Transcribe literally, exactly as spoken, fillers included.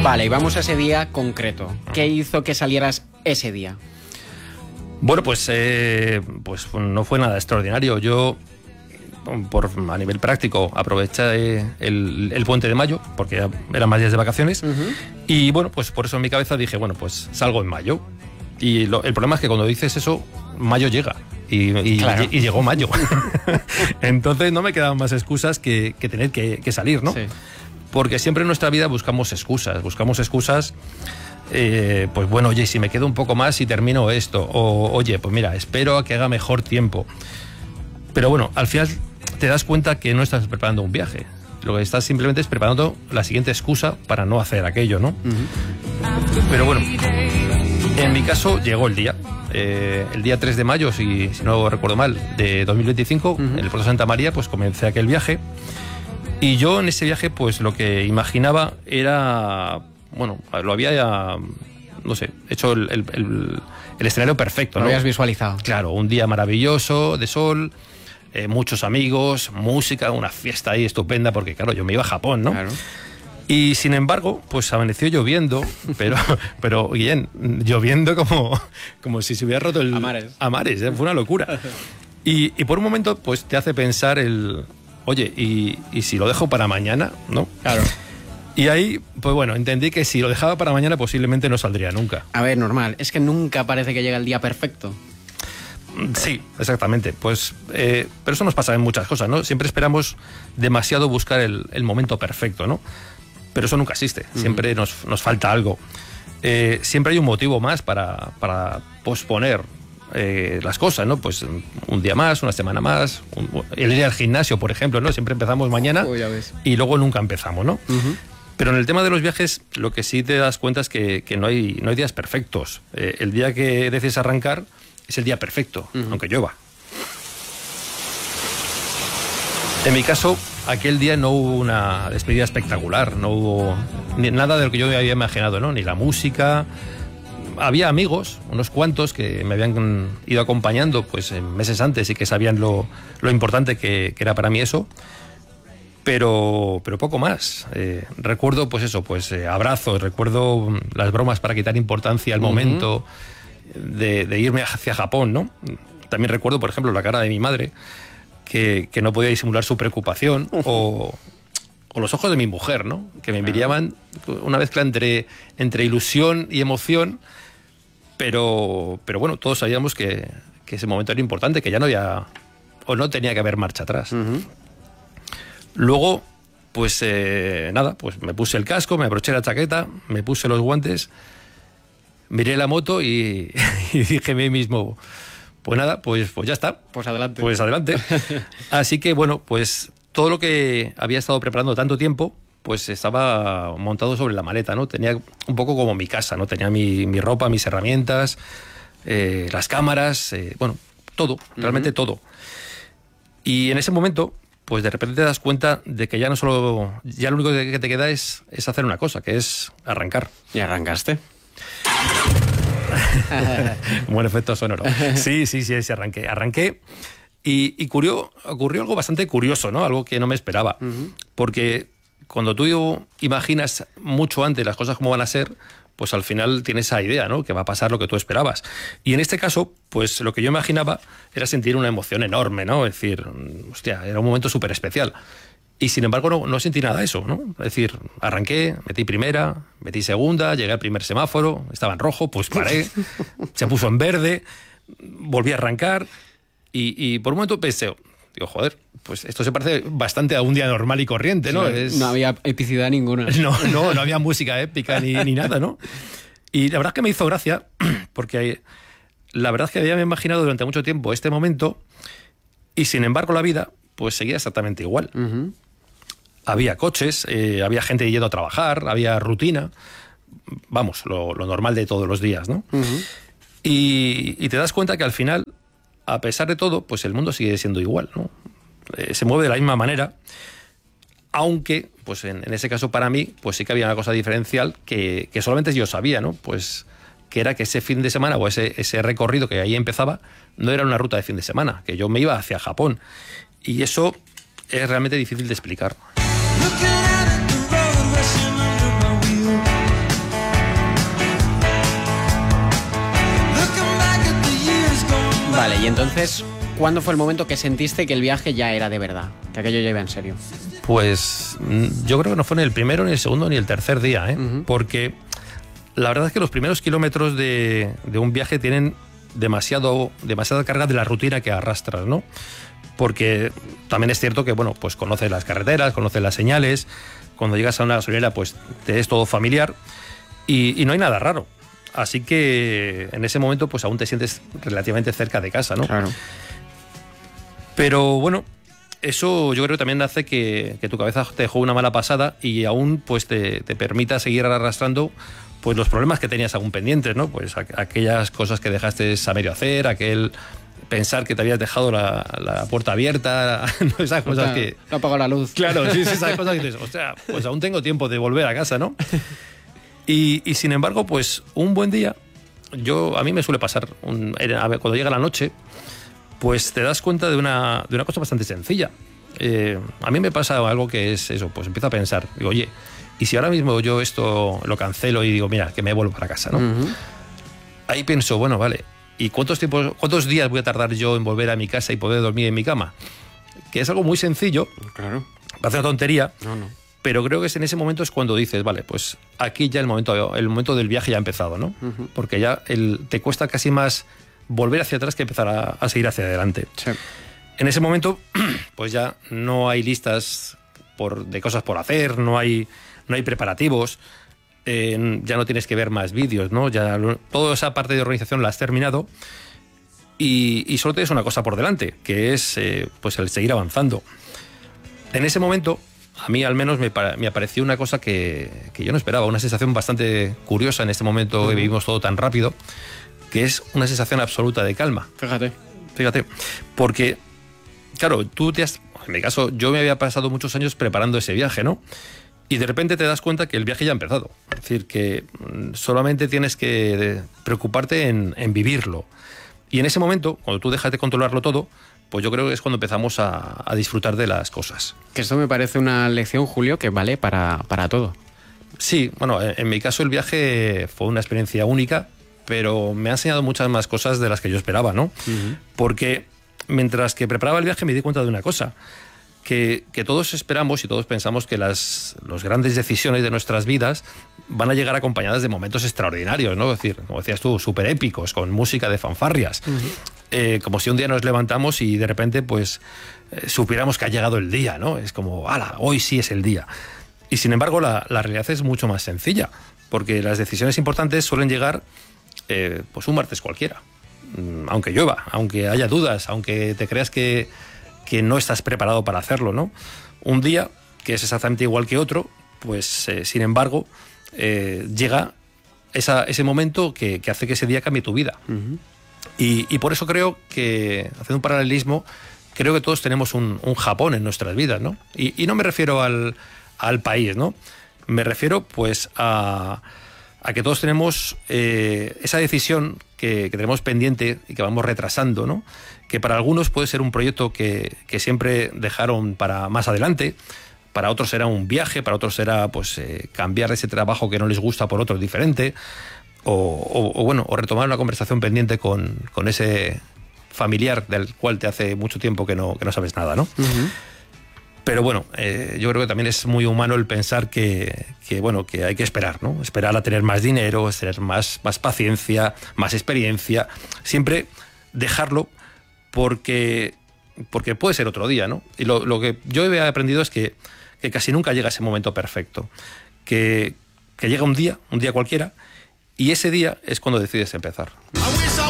Vale, y vamos a ese día concreto. ¿Qué hizo que salieras ese día? Bueno, pues, eh, pues no fue nada extraordinario. Yo, por, a nivel práctico, aproveché el, el puente de mayo, porque eran más días de vacaciones, uh-huh. y bueno, pues por eso en mi cabeza dije, bueno, pues salgo en mayo. Y lo, el problema es que cuando dices eso, mayo llega. Y, y, claro. y, y llegó mayo. Entonces no me quedaban más excusas que, que tener que, que salir, ¿no? Sí. Porque siempre en nuestra vida buscamos excusas, buscamos excusas, eh, pues bueno, oye, si me quedo un poco más y termino esto, o oye, pues mira, espero a que haga mejor tiempo. Pero bueno, al final te das cuenta que no estás preparando un viaje, lo que estás simplemente es preparando la siguiente excusa para no hacer aquello, ¿no? Uh-huh. Pero bueno, en mi caso llegó el día, eh, el día tres de mayo, si, si no recuerdo mal, de dos mil veinticinco, uh-huh. en el puerto de Santa María, pues comencé aquel viaje. Y yo en ese viaje, pues lo que imaginaba era, bueno, lo había ya, no sé, hecho el, el, el, el escenario perfecto, ¿no? Lo habías visualizado. Claro, un día maravilloso, de sol, eh, muchos amigos, música, una fiesta ahí estupenda, porque claro, yo me iba a Japón, ¿no? Claro. Y sin embargo, pues amaneció lloviendo, pero, pero bien, lloviendo como, como si se hubiera roto el... A mares. A mares, ¿eh? Fue una locura. Y, y por un momento, pues te hace pensar el... Oye, ¿y, y si lo dejo para mañana? ¿No? Claro. Y ahí, pues bueno, entendí que si lo dejaba para mañana posiblemente no saldría nunca. A ver, normal. Es que nunca parece que llega el día perfecto. Sí, exactamente. Pues, eh, pero eso nos pasa en muchas cosas, ¿no? Siempre esperamos demasiado buscar el, el momento perfecto, ¿no? Pero eso nunca existe. Siempre uh-huh. nos, nos falta algo. Eh, siempre hay un motivo más para, para posponer Eh, las cosas, ¿no? Pues un día más, una semana más, un, el ir al gimnasio, por ejemplo, ¿no? Siempre empezamos mañana oh, ya ves. Y luego nunca empezamos, ¿no? Uh-huh. Pero en el tema de los viajes, lo que sí te das cuenta es que, que no hay, no hay días perfectos. Eh, el día que decides arrancar es el día perfecto, uh-huh. aunque llueva. En mi caso, aquel día no hubo una despedida espectacular, no hubo ni, nada de lo que yo había imaginado, ¿no? Ni la música. Había amigos, unos cuantos, que me habían ido acompañando pues meses antes y que sabían lo, lo importante que, que era para mí eso, pero, pero poco más. Eh, recuerdo pues eso, pues eh, abrazos, recuerdo las bromas para quitar importancia al uh-huh. momento de, de irme hacia Japón, ¿no? También recuerdo, por ejemplo, la cara de mi madre, que, que no podía disimular su preocupación, uh-huh. o... o los ojos de mi mujer, ¿no? Que me envidiaban una mezcla entre, entre ilusión y emoción, pero, pero bueno, todos sabíamos que, que ese momento era importante, que ya no había, o no tenía que haber marcha atrás. Uh-huh. Luego, pues eh, nada, pues me puse el casco, me abroché la chaqueta, me puse los guantes, miré la moto y, y dije a mí mismo, pues nada, pues, pues ya está. Pues adelante. Pues adelante. Así que bueno, pues... todo lo que había estado preparando tanto tiempo, pues estaba montado sobre la maleta, ¿no? Tenía un poco como mi casa, ¿no? Tenía mi, mi ropa, mis herramientas, eh, las cámaras, eh, bueno, todo, realmente uh-huh. todo. Y en ese momento, pues de repente te das cuenta de que ya no solo, ya lo único que te queda es, es hacer una cosa, que es arrancar. ¿Y arrancaste? Buen efecto sonoro. Sí, sí, sí, sí, arranqué. Arranqué. Y, y ocurrió, ocurrió algo bastante curioso, ¿no? Algo que no me esperaba. Uh-huh. Porque cuando tú imaginas mucho antes las cosas como van a ser, pues al final tienes esa idea, ¿no? Que va a pasar lo que tú esperabas. Y en este caso, pues lo que yo imaginaba era sentir una emoción enorme, ¿no? Es decir, hostia, era un momento súper especial. Y sin embargo no, no sentí nada de eso, ¿no? Es decir, arranqué, metí primera, metí segunda, llegué al primer semáforo, estaba en rojo, pues paré, se puso en verde, volví a arrancar... Y, y por un momento pensé, digo, joder, pues esto se parece bastante a un día normal y corriente, ¿no? Sí, es... No había epicidad ninguna. No, no, no había música épica ni, ni nada, ¿no? Y la verdad es que me hizo gracia, porque la verdad es que había imaginado durante mucho tiempo este momento, y sin embargo la vida, pues seguía exactamente igual. Uh-huh. Había coches, eh, había gente yendo a trabajar, había rutina, vamos, lo, lo normal de todos los días, ¿no? Uh-huh. Y, y te das cuenta que al final, a pesar de todo, pues el mundo sigue siendo igual, ¿no? Eh, se mueve de la misma manera, aunque, pues en, en ese caso para mí, pues sí que había una cosa diferencial que, que solamente yo sabía, ¿no? Pues que era que ese fin de semana o ese, ese recorrido que ahí empezaba no era una ruta de fin de semana, que yo me iba hacia Japón. Y eso es realmente difícil de explicar. y entonces, ¿cuándo fue el momento que sentiste que el viaje ya era de verdad? Que aquello ya iba en serio. Pues yo creo que no fue ni el primero, ni el segundo, ni el tercer día, ¿eh? Uh-huh. Porque la verdad es que los primeros kilómetros de, de un viaje tienen demasiado, demasiada carga de la rutina que arrastras, ¿no? Porque también es cierto que, bueno, pues conoces las carreteras, conoces las señales, cuando llegas a una gasolinera pues te es todo familiar y, y no hay nada raro. Así que en ese momento pues aún te sientes relativamente cerca de casa, ¿no? Claro. Pero bueno, eso yo creo que también hace que, que tu cabeza te juegue una mala pasada y aún pues te, te permita seguir arrastrando pues los problemas que tenías aún pendientes, ¿no? Pues a, aquellas cosas que dejaste a medio hacer, aquel pensar que te habías dejado la, la puerta abierta, ¿no? Esas cosas o sea, que... No apagó la luz. Claro, sí, sí, esas cosas que dices, o sea, pues aún tengo tiempo de volver a casa, ¿no? Y, y sin embargo, pues un buen día, yo a mí me suele pasar, un, a ver, cuando llega la noche, pues te das cuenta de una, de una cosa bastante sencilla. Eh, a mí me pasa algo que es eso, pues empiezo a pensar, digo, oye, ¿y si ahora mismo yo esto lo cancelo y digo, mira, que me vuelvo para casa, ¿no? Uh-huh. Ahí pienso, bueno, vale, ¿y cuántos, tiempos, cuántos días voy a tardar yo en volver a mi casa y poder dormir en mi cama? Que es algo muy sencillo, claro. Parece una tontería, no, no. Pero creo que es en ese momento es cuando dices, vale, pues aquí ya el momento, el momento del viaje ya ha empezado, ¿no? Uh-huh. Porque ya el, te cuesta casi más volver hacia atrás que empezar a, a seguir hacia adelante. Sí. En ese momento, pues ya no hay listas por, de cosas por hacer, no hay, no hay preparativos, eh, ya no tienes que ver más vídeos, ¿no? Ya lo, toda esa parte de organización la has terminado y, y solo tienes una cosa por delante, que es eh, pues el seguir avanzando. En ese momento, a mí al menos me, me apareció una cosa que, que yo no esperaba, una sensación bastante curiosa en este momento uh-huh. que vivimos todo tan rápido, que es una sensación absoluta de calma. Fíjate. Fíjate, porque, claro, tú te has... En mi caso, yo me había pasado muchos años preparando ese viaje, ¿no? Y de repente te das cuenta que el viaje ya ha empezado. Es decir, que solamente tienes que preocuparte en, en vivirlo. Y en ese momento, cuando tú dejas de controlarlo todo, pues yo creo que es cuando empezamos a, a disfrutar de las cosas. Que esto me parece una lección, Julio, que vale para, para todo. Sí, bueno, en, en mi caso el viaje fue una experiencia única, pero me ha enseñado muchas más cosas de las que yo esperaba, ¿no? Uh-huh. Porque mientras que preparaba el viaje me di cuenta de una cosa, que, que todos esperamos y todos pensamos que las, las grandes decisiones de nuestras vidas van a llegar acompañadas de momentos extraordinarios, ¿no? Es decir, como decías tú, súper épicos, con música de fanfarrias. Uh-huh. Eh, como si un día nos levantamos y de repente pues eh, supiéramos que ha llegado el día, ¿no? Es como, ¡hala! Hoy sí es el día. Y sin embargo la, la realidad es mucho más sencilla, porque las decisiones importantes suelen llegar eh, pues un martes cualquiera, aunque llueva, aunque haya dudas, aunque te creas que, que no estás preparado para hacerlo, ¿no? Un día que es exactamente igual que otro, pues eh, sin embargo eh, llega esa, ese momento que, que hace que ese día cambie tu vida. Uh-huh. Y, y por eso creo que, haciendo un paralelismo, creo que todos tenemos un, un Japón en nuestras vidas, ¿no? Y, y no me refiero al, al país, ¿no? Me refiero pues a, a que todos tenemos eh, esa decisión que, que tenemos pendiente y que vamos retrasando, ¿no? Que para algunos puede ser un proyecto que, que siempre dejaron para más adelante, para otros será un viaje, para otros será pues eh, cambiar ese trabajo que no les gusta por otro diferente, o, o, o bueno, o retomar una conversación pendiente con, con ese familiar del cual te hace mucho tiempo que no, que no sabes nada, ¿no? Uh-huh. Pero bueno, eh, yo creo que también es muy humano el pensar que, que, bueno, que hay que esperar, ¿no? Esperar a tener más dinero, tener más, más paciencia, más experiencia, siempre dejarlo porque, porque puede ser otro día, ¿no? Y lo, lo que yo he aprendido es que, que casi nunca llega ese momento perfecto, que, que llega un día, un día cualquiera, y ese día es cuando decides empezar.